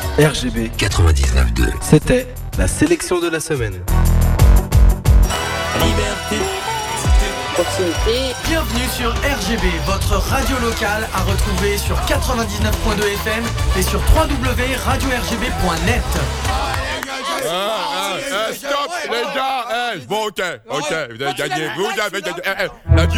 RGB 99.2. C'était la sélection de la semaine. Liberté. Proximité. Bienvenue sur RGB, votre radio locale à retrouver sur 99.2 FM et sur www.radio-rgb.net. Stop les gars. Bon ok, vous avez gagné. Vous avez gagné. La